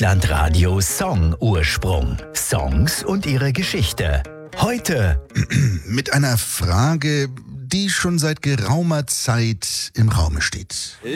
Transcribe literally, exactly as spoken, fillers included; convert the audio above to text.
Deutschlandradio Song Ursprung. Songs und ihre Geschichte. Heute mit einer Frage, die schon seit geraumer Zeit im Raume steht.